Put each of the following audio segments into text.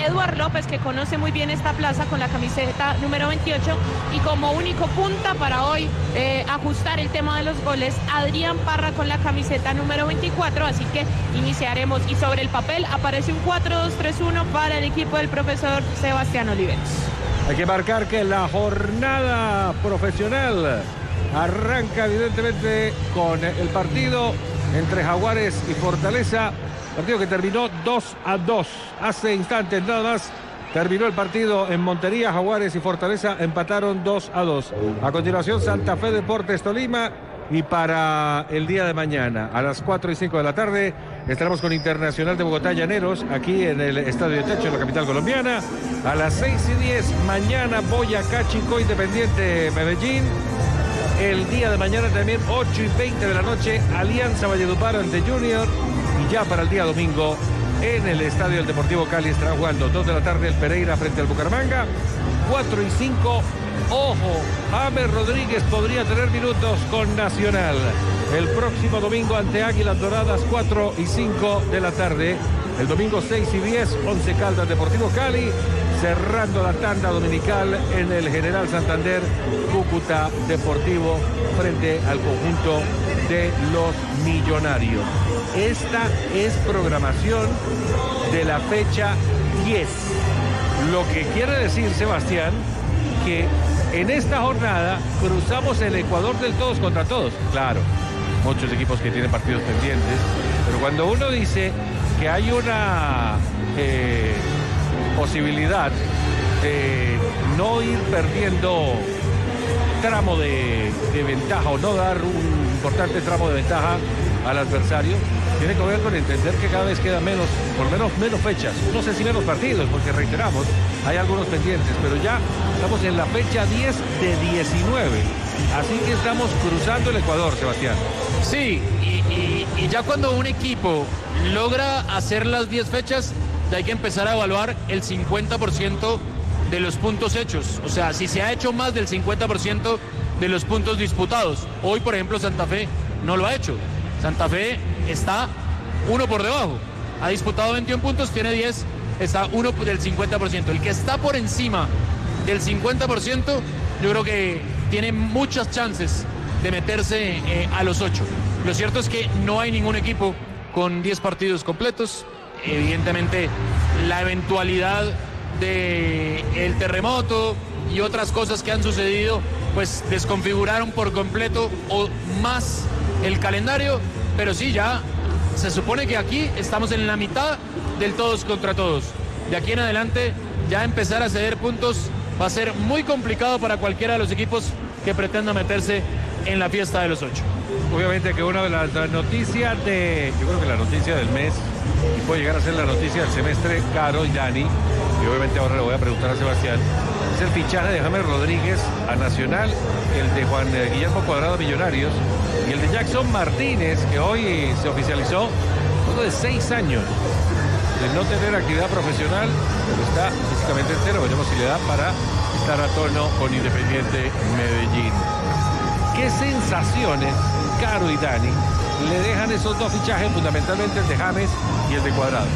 Eduard López, que conoce muy bien esta plaza con la camiseta número 28, y como único punta para hoy ajustar el tema de los goles, Adrián Parra con la camiseta número 24, así que iniciaremos, y sobre el papel aparece un 4-2-3-1 para el equipo del profesor Sebastián Oliveros. Hay que marcar que la jornada profesional arranca evidentemente con el partido entre Jaguares y Fortaleza, partido que terminó 2-2. Hace instantes nada más terminó el partido en Montería. Jaguares y Fortaleza empataron 2-2. A continuación, Santa Fe Deportes Tolima. Y para el día de mañana, a las 4:05 de la tarde, estaremos con Internacional de Bogotá Llaneros, aquí en el Estadio de Techo, en la capital colombiana. A las 6:10, mañana Boyacá Chico Independiente Medellín. El día de mañana también, 8:20 de la noche, Alianza Valledupar ante Junior. Y ya para el día domingo, en el Estadio del Deportivo Cali estará jugando 2 de la tarde el Pereira frente al Bucaramanga. 4:05. Ojo, James Rodríguez podría tener minutos con Nacional el próximo domingo ante Águilas Doradas, 4:05 de la tarde. El domingo 6:10, Once Caldas Deportivo Cali, cerrando la tanda dominical en el General Santander, Cúcuta Deportivo frente al conjunto de los Millonarios. Esta es programación de la fecha 10. Lo que quiere decir, Sebastián, que en esta jornada cruzamos el Ecuador del todos contra todos. Claro, muchos equipos que tienen partidos pendientes, pero cuando uno dice que hay una posibilidad de no ir perdiendo tramo de ventaja o no dar un importante tramo de ventaja al adversario, tiene que ver con entender que cada vez quedan menos, por lo menos fechas, no sé si menos partidos, porque reiteramos, hay algunos pendientes, pero ya estamos en la fecha 10 de 19, así que estamos cruzando el Ecuador, Sebastián. Sí, y ya cuando un equipo logra hacer las 10 fechas, ya hay que empezar a evaluar el 50% de los puntos hechos, o sea, si se ha hecho más del 50% de los puntos disputados. Hoy, por ejemplo, Santa Fe no lo ha hecho. Santa Fe está uno por debajo, ha disputado 21 puntos, tiene 10, está uno del 50%. El que está por encima del 50%, yo creo que tiene muchas chances de meterse a los 8. Lo cierto es que no hay ningún equipo con 10 partidos completos. Evidentemente, la eventualidad del terremoto y otras cosas que han sucedido, pues desconfiguraron por completo o más el calendario, pero sí, ya se supone que aquí estamos en la mitad del todos contra todos. De aquí en adelante, ya empezar a ceder puntos va a ser muy complicado para cualquiera de los equipos que pretenda meterse en la fiesta de los 8. Obviamente que una de las noticias yo creo que la noticia del mes, y puede llegar a ser la noticia del semestre, Caro y Dani, y obviamente ahora le voy a preguntar a Sebastián, es el fichaje de James Rodríguez a Nacional, el de Juan Guillermo Cuadrado a Millonarios, y el de Jackson Martínez, que hoy se oficializó, luego de 6 años de no tener actividad profesional, pero está físicamente entero. Veremos si le da para estar a tono con Independiente Medellín. ¿Qué sensaciones, Caro y Dani, le dejan esos dos fichajes, fundamentalmente el de James y el de Cuadrado?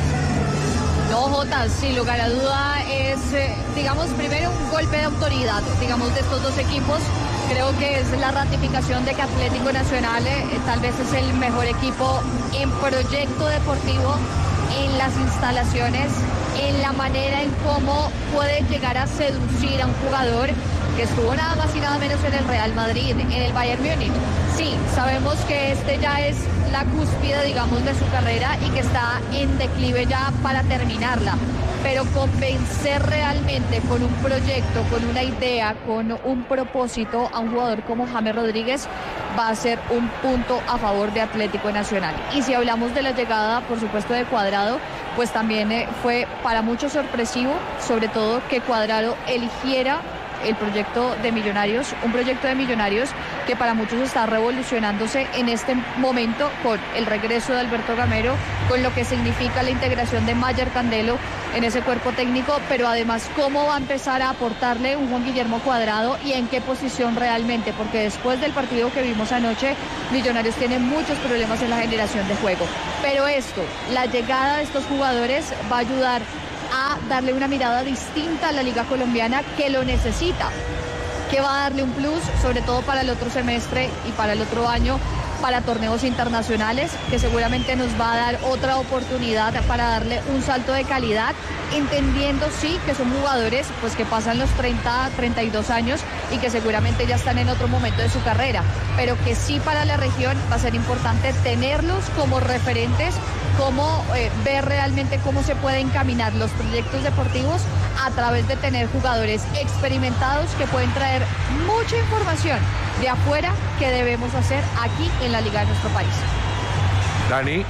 No, Jota, sin lugar a duda es, digamos, primero un golpe de autoridad, digamos, de estos dos equipos. Creo que es la ratificación de que Atlético Nacional tal vez es el mejor equipo en proyecto deportivo, en las instalaciones, en la manera en cómo puede llegar a seducir a un jugador que estuvo nada más y nada menos en el Real Madrid, en el Bayern Múnich. Sí, sabemos que este ya es la cúspide, digamos, de su carrera y que está en declive ya para terminarla. Pero convencer realmente con un proyecto, con una idea, con un propósito a un jugador como James Rodríguez va a ser un punto a favor de Atlético Nacional. Y si hablamos de la llegada, por supuesto, de Cuadrado, pues también fue para muchos sorpresivo, sobre todo que Cuadrado eligiera el proyecto de Millonarios, un proyecto de Millonarios que para muchos está revolucionándose en este momento con el regreso de Alberto Gamero, con lo que significa la integración de Mayer Candelo en ese cuerpo técnico, pero además cómo va a empezar a aportarle un Juan Guillermo Cuadrado y en qué posición realmente, porque después del partido que vimos anoche, Millonarios tiene muchos problemas en la generación de juego. Pero esto, la llegada de estos jugadores va a ayudar a darle una mirada distinta a la Liga Colombiana, que lo necesita, que va a darle un plus, sobre todo para el otro semestre y para el otro año, para torneos internacionales, que seguramente nos va a dar otra oportunidad para darle un salto de calidad, entendiendo sí que son jugadores pues que pasan los 30, 32 años y que seguramente ya están en otro momento de su carrera, pero que sí para la región va a ser importante tenerlos como referentes, cómo ver realmente cómo se pueden encaminar los proyectos deportivos a través de tener jugadores experimentados que pueden traer mucha información de afuera que debemos hacer aquí en la liga de nuestro país. Dani.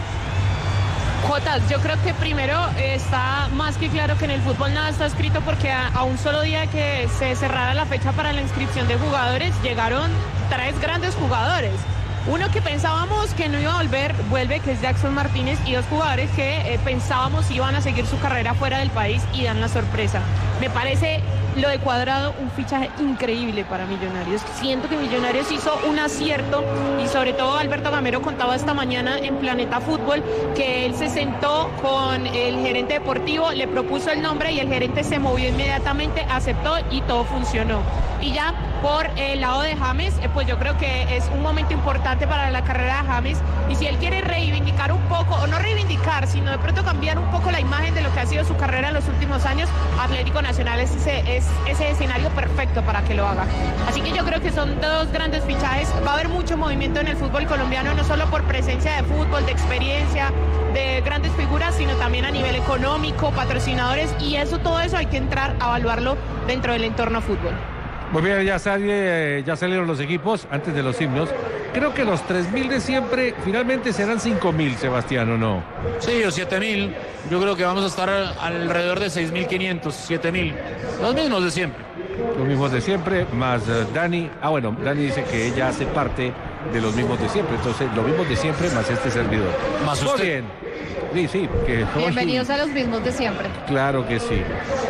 Jotas, yo creo que primero está más que claro que en el fútbol nada está escrito, porque a un solo día que se cerrara la fecha para la inscripción de jugadores, llegaron 3 grandes jugadores. Uno que pensábamos que no iba a volver, vuelve, que es Jackson Martínez, y 2 jugadores que pensábamos iban a seguir su carrera fuera del país y dan la sorpresa. Me parece lo de Cuadrado un fichaje increíble para Millonarios. Siento que Millonarios hizo un acierto, y sobre todo Alberto Gamero contaba esta mañana en Planeta Fútbol que él se sentó con el gerente deportivo, le propuso el nombre y el gerente se movió inmediatamente, aceptó y todo funcionó. Y ya por el lado de James, pues yo creo que es un momento importante para la carrera de James, y si él quiere reivindicar un poco, o no reivindicar, sino de pronto cambiar un poco la imagen de lo que ha sido su carrera en los últimos años, Atlético Nacional es ese escenario perfecto para que lo haga. Así que yo creo que son 2 grandes fichajes. Va a haber mucho movimiento en el fútbol colombiano, no solo por presencia de fútbol, de experiencia, de grandes figuras, sino también a nivel económico, patrocinadores, y todo eso hay que entrar a evaluarlo dentro del entorno fútbol. Muy bien, ya salieron los equipos antes de los himnos. Creo que los 3.000 de siempre finalmente serán 5.000, Sebastián, ¿o no? Sí, o 7.000. Yo creo que vamos a estar alrededor de 6.500, 7.000. Los mismos de siempre. Los mismos de siempre, más Dani. Bueno, Dani dice que ella hace parte de los mismos de siempre. Entonces, los mismos de siempre más este servidor. Más usted. Muy bien. Sí, que bienvenidos a los mismos de siempre. Claro que sí.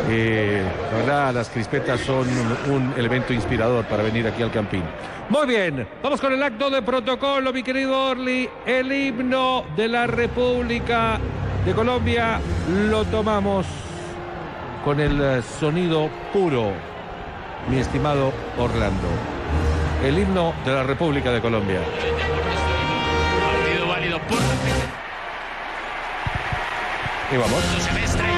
La verdad, las crispetas son un elemento inspirador para venir aquí al Campín. Muy bien, vamos con el acto de protocolo, mi querido Orly. El himno de la República de Colombia lo tomamos con el sonido puro, mi estimado Orlando. El himno de la República de Colombia. Partido válido por Y vamos. semestre